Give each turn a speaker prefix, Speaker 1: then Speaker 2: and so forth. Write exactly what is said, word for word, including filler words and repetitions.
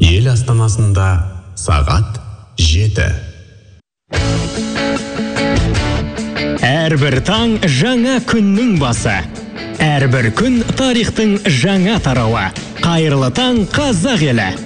Speaker 1: Ел астанасында сағат жеті.
Speaker 2: Әрбір таң жаңа күннің басы. Әрбір күн тарихтың жаңа тарауы. Қайырлы таң, қазақ елі.